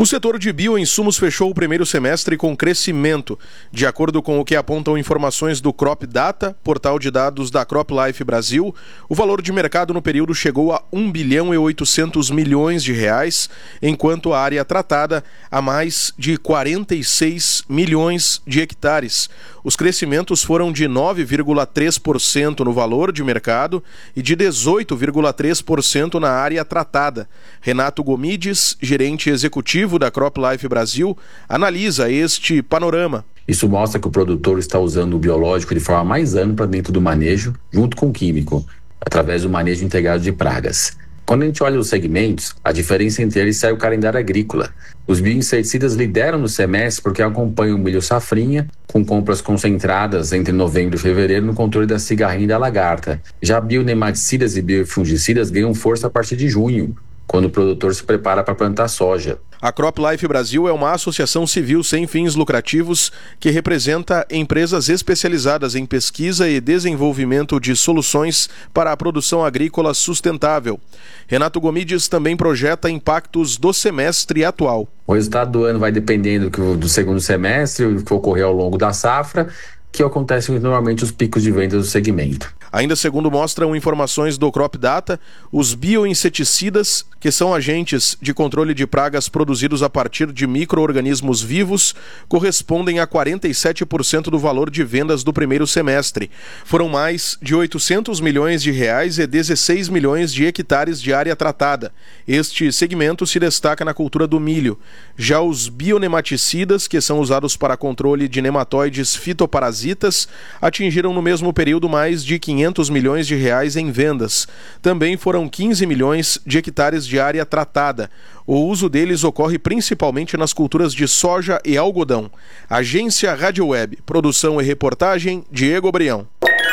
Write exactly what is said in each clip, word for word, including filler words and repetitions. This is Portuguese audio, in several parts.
O setor de bioinsumos fechou o primeiro semestre com crescimento. De acordo com o que apontam informações do Crop Data, portal de dados da CropLife Brasil, o valor de mercado no período chegou a um bilhão e oitocentos milhões de reais, enquanto a área tratada a mais de quarenta e seis milhões de hectares. Os crescimentos foram de nove vírgula três por cento no valor de mercado e de dezoito vírgula três por cento na área tratada. Renato Gomides, gerente executivo da CropLife Brasil, analisa este panorama. Isso mostra que o produtor está usando o biológico de forma mais ampla dentro do manejo, junto com o químico, através do manejo integrado de pragas. Quando a gente olha os segmentos, a diferença entre eles sai o calendário agrícola. Os bioinseticidas lideram no semestre porque acompanham o milho safrinha, com compras concentradas entre novembro e fevereiro no controle da cigarrinha e da lagarta. Já bionematicidas e biofungicidas ganham força a partir de junho, quando o produtor se prepara para plantar soja. A CropLife Brasil é uma associação civil sem fins lucrativos que representa empresas especializadas em pesquisa e desenvolvimento de soluções para a produção agrícola sustentável. Renato Gomides também projeta impactos do semestre atual. O resultado do ano vai dependendo do segundo semestre, o que ocorrer ao longo da safra, que acontecem normalmente os picos de vendas do segmento. Ainda segundo mostram informações do Crop Data, os bioinseticidas, que são agentes de controle de pragas produzidos a partir de micro-organismos vivos, correspondem a quarenta e sete por cento do valor de vendas do primeiro semestre. Foram mais de oitocentos milhões de reais e dezesseis milhões de hectares de área tratada. Este segmento se destaca na cultura do milho. Já os bionematicidas, que são usados para controle de nematóides fitoparasitas, atingiram no mesmo período mais de quinhentos milhões de reais em vendas. Também foram quinze milhões de hectares de área tratada. O uso deles ocorre principalmente nas culturas de soja e algodão. Agência Rádio Web, produção e reportagem, Diego Brião.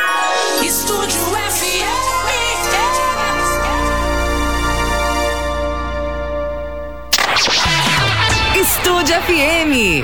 Estúdio F M. Estúdio F M.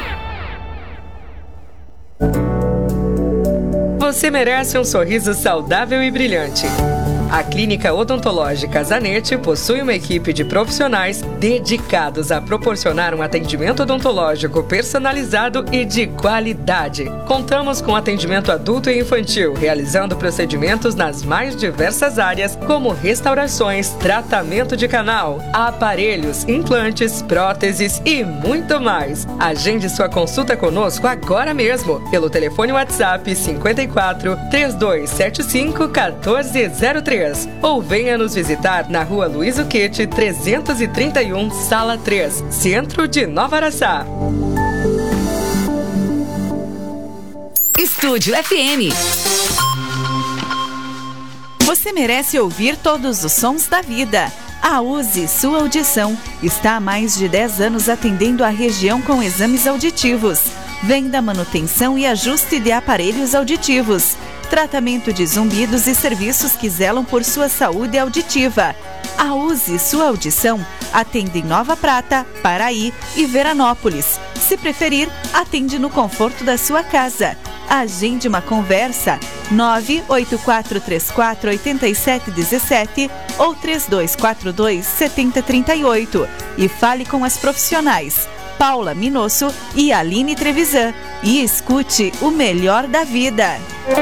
Você merece um sorriso saudável e brilhante. A Clínica Odontológica Zanetti possui uma equipe de profissionais dedicados a proporcionar um atendimento odontológico personalizado e de qualidade. Contamos com atendimento adulto e infantil, realizando procedimentos nas mais diversas áreas, como restaurações, tratamento de canal, aparelhos, implantes, próteses e muito mais. Agende sua consulta conosco agora mesmo, pelo telefone WhatsApp cinquenta e quatro, trinta e dois setenta e cinco, quatorze zero três. Ou venha nos visitar na rua Luiz Uquete, trezentos e trinta e um, sala três, centro de Nova Araçá. Estúdio F M. Você merece ouvir todos os sons da vida. A Use Sua Audição está há mais de dez anos atendendo a região com exames auditivos, venda, manutenção e ajuste de aparelhos auditivos, tratamento de zumbidos e serviços que zelam por sua saúde auditiva. A Use Sua Audição atende em Nova Prata, Paraí e Veranópolis. Se preferir, atende no conforto da sua casa. Agende uma conversa nove oito quatro três quatro oito sete um sete ou três dois quatro dois sete zero três oito e fale com as profissionais Paula Minosso e Aline Trevisan e escute o melhor da vida.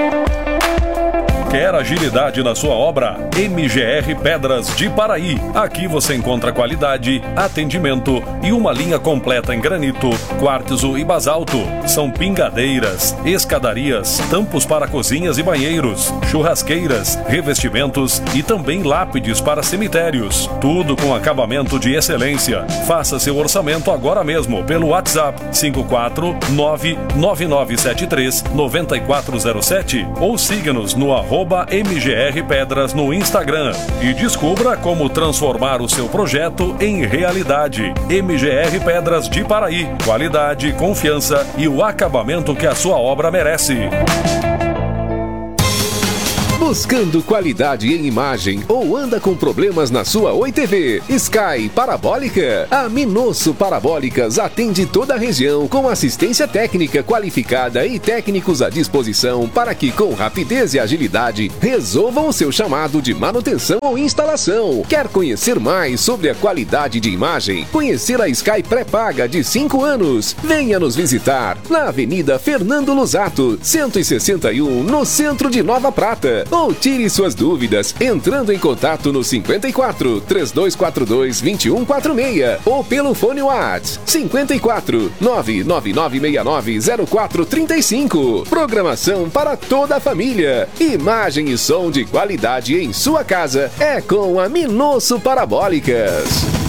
Quer agilidade na sua obra? M G R Pedras de Paraí. Aqui você encontra qualidade, atendimento e uma linha completa em granito, quartzo e basalto. São pingadeiras, escadarias, tampos para cozinhas e banheiros, churrasqueiras, revestimentos e também lápides para cemitérios. Tudo com acabamento de excelência. Faça seu orçamento agora mesmo pelo WhatsApp cinco quatro nove nove nove sete três nove quatro zero sete ou siga-nos no arroba M G R Pedras no Instagram e descubra como transformar o seu projeto em realidade. M G R Pedras de Paraí. Qualidade, confiança e o acabamento que a sua obra merece. Buscando qualidade em imagem ou anda com problemas na sua Oi T V? Sky Parabólica? A Minosso Parabólicas atende toda a região com assistência técnica qualificada e técnicos à disposição para que, com rapidez e agilidade, resolvam o seu chamado de manutenção ou instalação. Quer conhecer mais sobre a qualidade de imagem? Conhecer a Sky pré-paga de cinco anos? Venha nos visitar na Avenida Fernando Luzato, cento e sessenta e um, no centro de Nova Prata. Ou tire suas dúvidas entrando em contato no cinquenta e quatro, três dois quatro dois, dois um quatro seis ou pelo fone WhatsApp cinquenta e quatro, nove nove nove seis nove zero quatro três cinco. Programação para toda a família. Imagem e som de qualidade em sua casa é com a Minosso Parabólicas.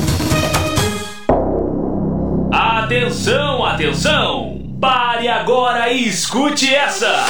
Atenção, atenção! Pare agora e escute essa!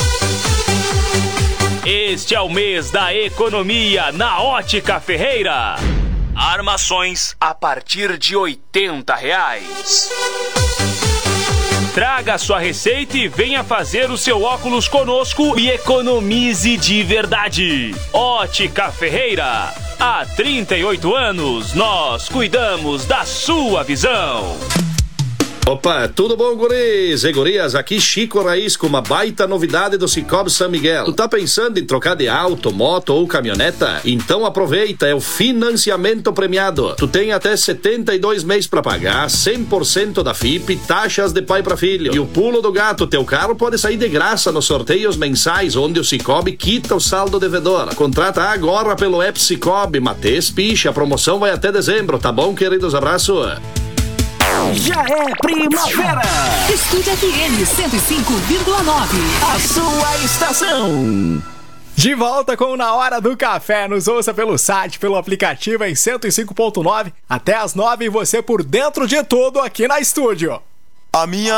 Este é o mês da economia na Ótica Ferreira. Armações a partir de oitenta reais. Traga sua receita e venha fazer o seu óculos conosco e economize de verdade. Ótica Ferreira. Há trinta e oito anos, nós cuidamos da sua visão. Opa, tudo bom, guris e gurias? Aqui Chico Raiz com uma baita novidade do Cicobi São Miguel. Tu tá pensando em trocar de auto, moto ou caminhoneta? Então aproveita, é o financiamento premiado. Tu tem até setenta e dois meses pra pagar, cem por cento da F I P, taxas de pai pra filho. E o pulo do gato, teu carro pode sair de graça nos sorteios mensais, onde o Cicobi quita o saldo devedor. Contrata agora pelo app Cicobi, Mates Picha, a promoção vai até dezembro, tá bom, queridos? Abraço! Já é primavera! Estúdio F M cento e cinco vírgula nove. A sua estação. De volta com Na Hora do Café. Nos ouça pelo site, pelo aplicativo em cento e cinco ponto nove. Até às nove e você por dentro de tudo aqui na estúdio. A minha